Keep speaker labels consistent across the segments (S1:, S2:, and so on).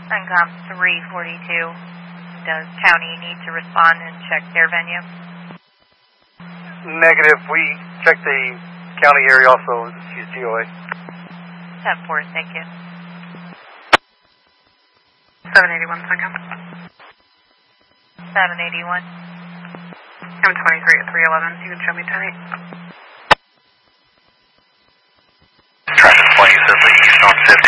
S1: Uncom 342. Does county need to respond and check their venue?
S2: Negative. We checked the county area also. She's GOA.
S1: 10-4, thank you.
S3: 781, Uncom.
S1: 781.
S3: I'm 23 at 311. You can show me 10-8.
S4: Traffic 20, Survey East on 50.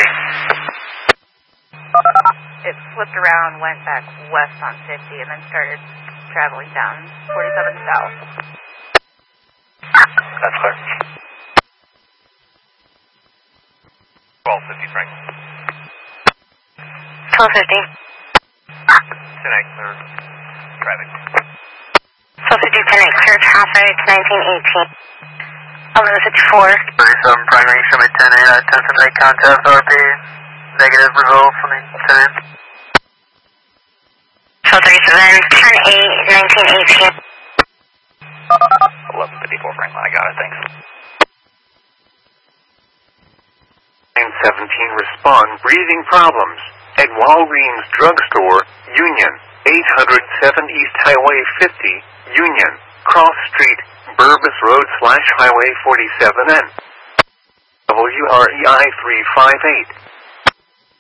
S1: It flipped around, went back west on 50, and then started traveling down 47 south.
S4: That's clear. 1250, Frank.
S3: 1250.
S4: 10-8, clear. Traffic.
S3: 1250, 10-8, clear traffic, 1918. 1154.
S2: 37, primary, show me 10-8, 10-8 contact RP. Negative results, I mean 10-8.
S3: 1237, 10-8, 1918.
S4: 1154, Franklin, I got it, thanks.
S5: 917, respond, breathing problems. At Walgreens Drugstore, Union, 807 East Highway 50, Union, Cross Street, Burbus Road / Highway 47N. WREI 358.